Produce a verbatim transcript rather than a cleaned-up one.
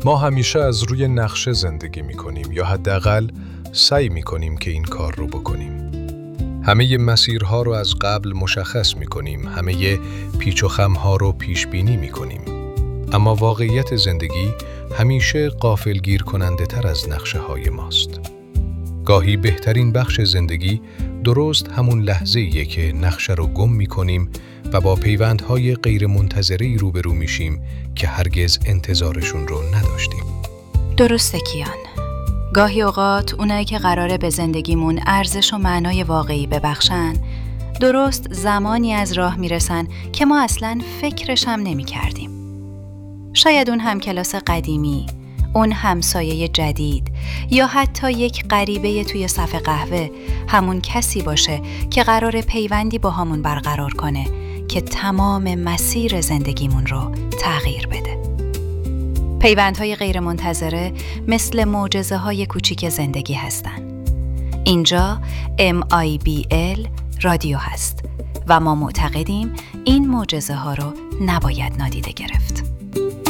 ما همیشه از روی نقشه زندگی می‌کنیم یا حداقل سعی می‌کنیم که این کار رو بکنیم. همه مسیرها رو از قبل مشخص می‌کنیم، همه پیچ و خم‌ها رو پیش بینی می‌کنیم. اما واقعیت زندگی همیشه غافلگیر کننده تر از نقشه های ماست. گاهی بهترین بخش زندگی درست همون لحظه‌ایه که نقشه رو گم می‌کنیم و با پیوندهای غیر منتظره‌ای روبرو میشیم که هرگز انتظارشون رو نداشتیم. درسته کیان. گاهی اوقات اونایی که قراره به زندگیمون ارزش و معنای واقعی ببخشن، درست زمانی از راه میرسن که ما اصلاً فکرش هم نمی کردیم. شاید اون همکلاس قدیمی، اون همسایه جدید یا حتی یک غریبه توی صف قهوه همون کسی باشه که قراره پیوندی با همون برقرار کنه که تمام مسیر زندگیمون رو تغییر بده. پیوندهای غیر منتظره مثل معجزه‌های کوچیک زندگی هستن. اینجا ام آی بی ال رادیو هست و ما معتقدیم این معجزه ها رو نباید نادیده گرفت.